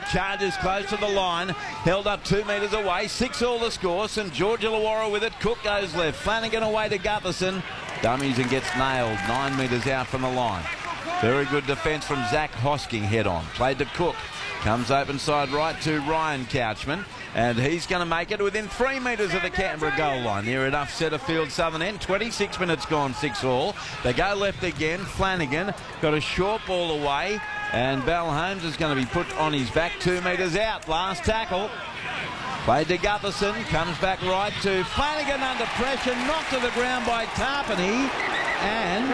charges close to the line, held up 2 metres away, 6-all the score. St George Illawarra with it, Cook goes left, Flanagan away to Gutherson, dummies and gets nailed, 9 metres out from the line. Very good defence from Zach Hosking, head on, played to Cook. Comes open side right to Ryan Couchman, and he's going to make it within 3 metres of the Canberra goal line. Near enough centre field, southern end. 26 minutes gone, 6-all. They go left again. Flanagan got a short ball away, and Val Holmes is going to be put on his back 2 metres out. Last tackle. Played to Gutherson, comes back right to Flanagan under pressure, knocked to the ground by Tarpany, and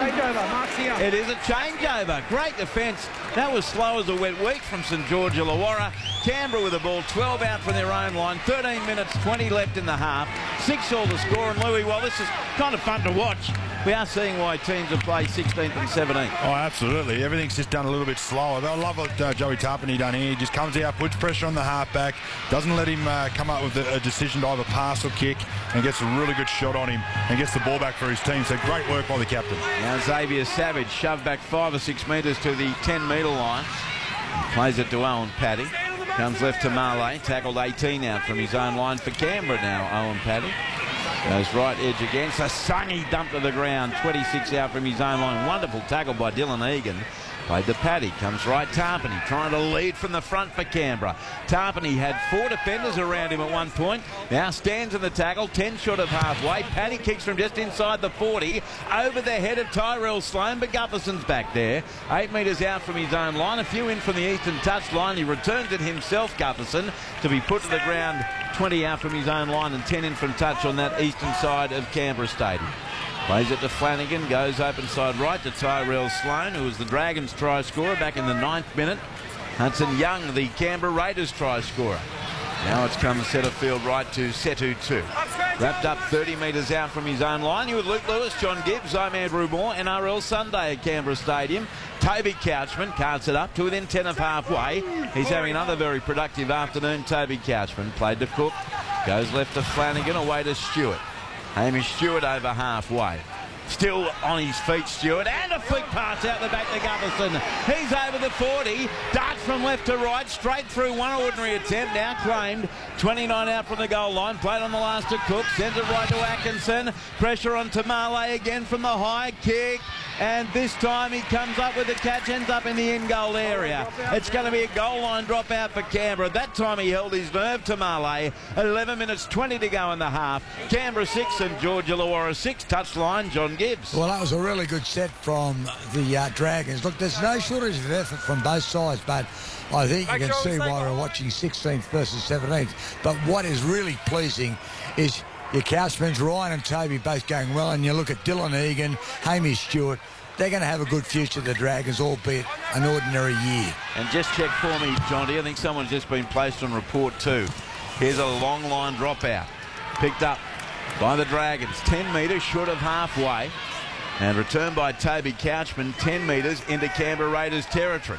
it is a changeover. Great defence. That was slow as a wet week from St George Illawarra. Canberra with the ball, 12 out from their own line, 13 minutes, 20 left in the half. 6-all the score, and Louis, well, this is kind of fun to watch. We are seeing why teams have played 16th and 17th. Oh, absolutely. Everything's just done a little bit slower. I love what Joey Tarpany done here. He just comes out, puts pressure on the halfback, doesn't let him come up with a decision to either pass or kick, and gets a really good shot on him and gets the ball back for his team. So great work by the captain. Now Xavier Savage shoved back 5 or 6 metres to the 10-metre line. Plays it to Owen Paddy. Comes left to Marley. Tackled 18 out from his own line for Canberra now, Owen Paddy. Goes right edge again. Sasangi dumped to the ground. 26 out from his own line. Wonderful tackle by Dylan Egan. Played to Paddy. Comes right Tarpany. Trying to lead from the front for Canberra. Tarpany had 4 defenders around him at one point. Now stands in the tackle. 10 short of halfway. Paddy kicks from just inside the 40. Over the head of Tyrell Sloan. But Gutherson's back there. 8 metres out from his own line. A few in from the eastern touchline. He returns it himself, Gutherson, to be put to the ground. 20 out from his own line and 10 in from touch on that eastern side of Canberra Stadium. Plays it to Flanagan, goes open side right to Tyrell Sloan, who was the Dragons try scorer back in the 9th minute. Hudson Young, the Canberra Raiders try scorer. Now it's come centre field right to Setu 2. Wrapped up 30 metres out from his own line. You with Luke Lewis, John Gibbs, I'm Andrew Moore, NRL Sunday at Canberra Stadium. Toby Couchman carts it up to within 10 of halfway. He's having another very productive afternoon. Toby Couchman played to Cook. Goes left to Flanagan, away to Stewart. Hamish Stewart over halfway. Still on his feet, Stewart, and a flick pass out the back to Gutherson. He's over the 40, darts from left to right, straight through one ordinary attempt, now claimed. 29 out from the goal line, played on the last to Cook, sends it right to Atkinson. Pressure on Tamale again from the high kick, and this time he comes up with the catch, ends up in the in-goal area. It's going to be a goal line dropout for Canberra. That time he held his nerve, Tamale. 11 minutes 20 to go in the half. Canberra 6 and George Illawarra 6. Touchline, John Gibbs. Well, that was a really good set from the Dragons. Look, there's no shortage of effort from both sides, but I think you can see why we're watching 16th versus 17th. But what is really pleasing is your Couchmans, Ryan and Toby both going well, and you look at Dylan Egan, Hamish Stewart. They're going to have a good future, the Dragons, albeit an ordinary year. And just check for me, Jonty, I think someone's just been placed on report too. Here's a long line dropout. Picked up by the Dragons, 10 metres short of halfway. And returned by Toby Couchman, 10 metres into Canberra Raiders territory.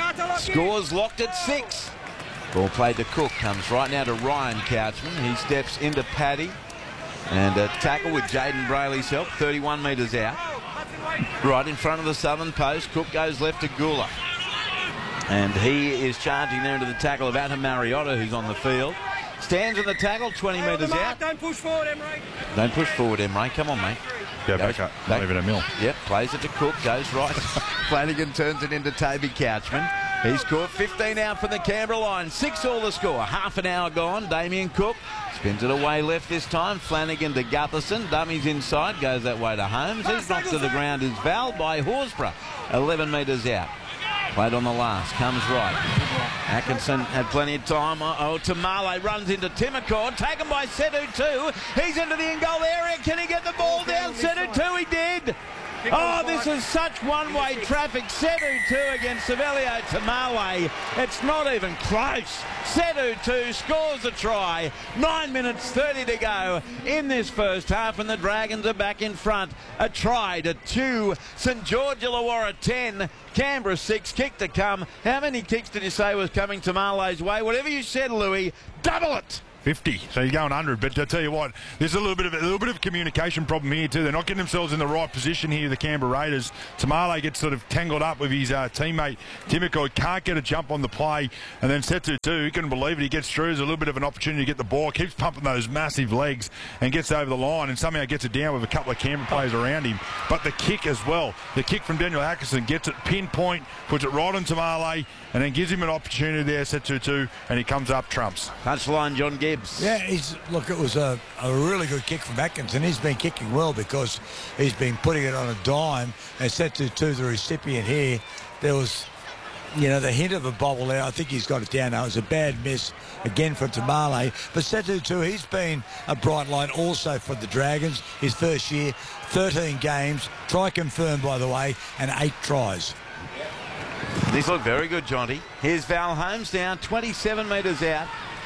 Scores locked at 6. Ball played to Cook, comes right now to Ryan Couchman. He steps into Paddy. And a tackle with Jaden Brayley's help, 31 metres out. Right in front of the southern post. Cook goes left to Gula. And he is charging there into the tackle of Adam Mariota, who's on the field. Stands in the tackle, 20 metres out. Don't push forward, Emre. Don't push forward, Emre. Come on, mate. Go back up. Not even a mill. Yep, plays it to Cook, goes right. Flanagan turns it into Toby Couchman. He's caught 15 out from the Canberra line. 6-all the score. Half an hour gone. Damien Cook spins it away left this time. Flanagan to Gutherson. Dummies inside. Goes that way to Holmes. He's knocked to the ground is Val by Horsburgh. 11 metres out. Played on the last. Comes right. Atkinson had plenty of time. Tamale runs into Timmercord. Taken by Setu 2. He's into the in-goal area. Can he get the ball down? Setu 2, he did. Oh, this is such one-way traffic. Setu 2 against Savelio Tamale. It's not even close. Setu 2 scores a try. 9 minutes 30 to go in this first half, and the Dragons are back in front. A try to 2. St George Illawarra 10. Canberra 6. Kick to come. How many kicks did you say was coming Tamale's way? Whatever you said, Louis, double it. 50. So he's going 100. But I tell you what, there's a little bit of communication problem here too. They're not getting themselves in the right position here, the Canberra Raiders. Tamale gets sort of tangled up with his teammate Timoko. He can't get a jump on the play, and then Setu too. He couldn't believe it. He gets through. There's a little bit of an opportunity to get the ball. Keeps pumping those massive legs and gets over the line, and somehow gets it down with a couple of Canberra players around him. But the kick as well. The kick from Daniel Atkinson gets it pinpoint, puts it right on Tamale, and then gives him an opportunity there, Setu too, and he comes up trumps. Touchline, John Gibbs. Yeah, look, it was a really good kick from Atkinson. He's been kicking well because he's been putting it on a dime. And Setu to the recipient here, there was, the hint of a bobble there. I think he's got it down now. It was a bad miss again from Tamale. But Setu too, he's been a bright line also for the Dragons. His first year, 13 games, try confirmed by the way, and 8 tries. These look very good, Jonty. Here's Val Holmes now, 27 metres out.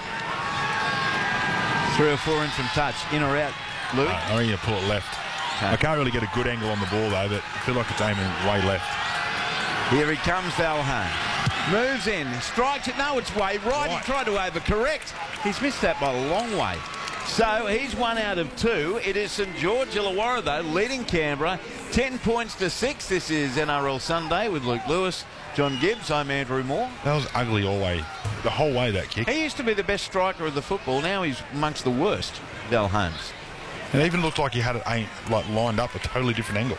3 or 4 in from touch. In or out, Louis? I think you pull it left. Okay. I can't really get a good angle on the ball though, but I feel like it's aiming way left. Here he comes, Val Holmes. Moves in, strikes it. No, it's way right. He tried to overcorrect. He's missed that by a long way. So he's 1 out of 2. It is St George Illawarra though, leading Canberra 10 points to 6. This is NRL Sunday with Luke Lewis, John Gibbs. I'm Andrew Moore. That was ugly the whole way, that kick. He used to be the best striker of the football. Now he's amongst the worst, Val Holmes. It even looked like he had it lined up a totally different angle.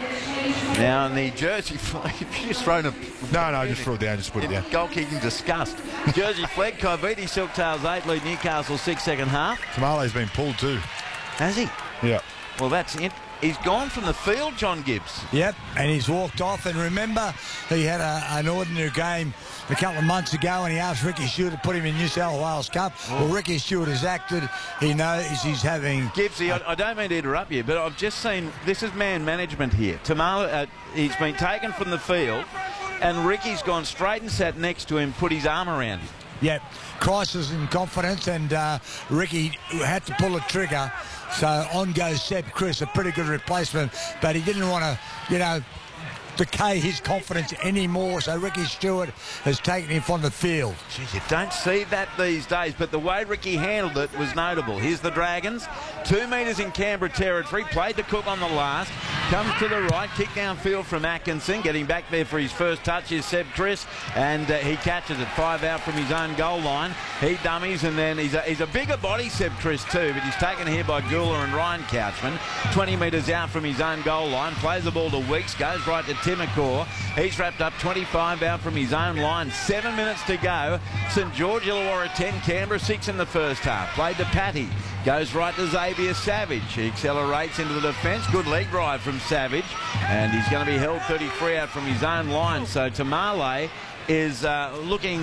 Now in the jersey flag, you just thrown a... No, just throw it down, just put it down. Goal kicking disgust. Jersey flag, Coiviti, Silktails 8, lead Newcastle 6 second half. Tamale's been pulled too. Has he? Yeah. Well, that's it. He's gone from the field, John Gibbs. Yep, and he's walked off. And remember, he had an ordinary game a couple of months ago and he asked Ricky Stewart to put him in New South Wales Cup. Well, Ricky Stewart has acted. He knows he's having... Gibbsy, I don't mean to interrupt you, but I've just seen... This is man management here. Tamale, he's been taken from the field and Ricky's gone straight and sat next to him, put his arm around him. Yep, crisis in confidence, and Ricky had to pull the trigger. So on goes Seb Chris, a pretty good replacement, but he didn't want to, decay his confidence anymore. So Ricky Stewart has taken him from the field. Jeez, you don't see that these days, but the way Ricky handled it was notable. Here's the Dragons, 2 metres in Canberra territory, played to Cook on the last, comes to the right, kick downfield from Atkinson, getting back there for his first touch is Seb Chris, and he catches it 5 out from his own goal line. He dummies, and then he's a bigger body, Seb Chris too, but he's taken here by Gula and Ryan Couchman, 20 metres out from his own goal line, plays the ball to Weeks, goes right to Timokor. He's wrapped up 25 out from his own line. 7 minutes to go. St George Illawarra 10, Canberra 6 in the first half. Played to Patty. Goes right to Xavier Savage. He accelerates into the defence. Good leg drive from Savage. And he's going to be held 33 out from his own line. So Tamale is looking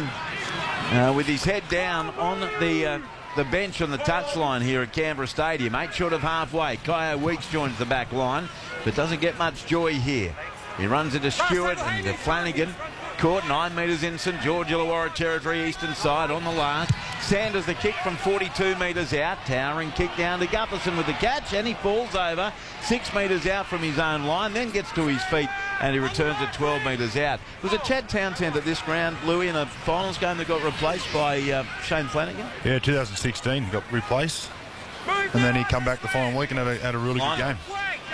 with his head down on the bench on the touchline here at Canberra Stadium. 8 short of halfway. Kyo Weeks joins the back line, but doesn't get much joy here. He runs into Stewart and to Flanagan. Caught 9 metres in St George Illawarra territory, eastern side on the last. Sanders the kick from 42 metres out. Towering kick down to Gutherson with the catch, and he falls over 6 metres out from his own line, then gets to his feet and he returns it 12 metres out. Was it Chad Townsend at this ground, Louis, in a finals game that got replaced by Shane Flanagan? Yeah, 2016 got replaced. And then he come back the following week and had a really good game.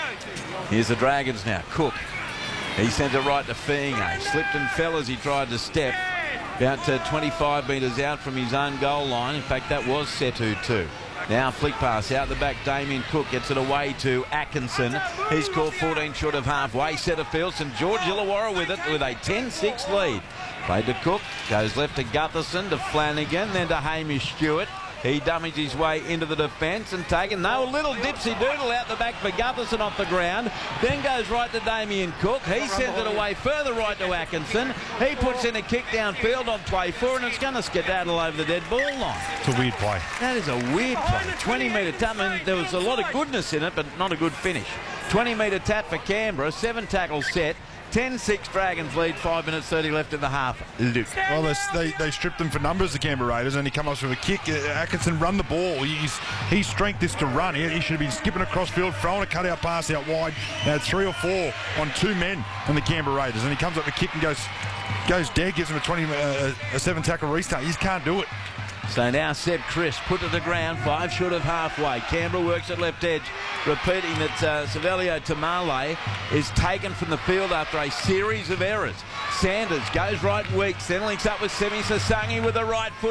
Here's the Dragons now. Cook. He sends it right to Fiinga. Slipped and fell as he tried to step. About 25 metres out from his own goal line. In fact, that was Setu too. Now flick pass out the back. Damien Cook gets it away to Atkinson. He's caught 14 short of halfway. Setterfield, St George Illawarra with it with a 10-6 lead. Played to Cook. Goes left to Gutherson, to Flanagan, then to Hamish Stewart. He dummies his way into the defence and taken. No, a little dipsy doodle out the back for Gutherson off the ground. Then goes right to Damien Cook. He sends it away further right to Atkinson. He puts in a kick downfield on play 4 and it's going to skedaddle over the dead ball line. It's a weird play. That is a weird play. 20-metre tap. I mean, there was a lot of goodness in it, but not a good finish. 20-metre tap for Canberra. 7 tackles set. 10-6 Dragons lead, 5 minutes 30 left in the half. Luke. Well, they stripped them for numbers, the Canberra Raiders, and he comes with a kick. Atkinson run the ball. His strength is to run. He should have been skipping across field, throwing a cutout pass out wide. Now 3 or 4 on 2 men on the Canberra Raiders, and he comes up the kick and goes dead, gives him a 7 tackle restart. He just can't do it. So now Seb Chris put to the ground, 5 short of halfway. Canberra works at left edge, repeating that Savelio Tamale is taken from the field after a series of errors. Sanders goes right weak, then links up with Semi Sasangi with the right foot.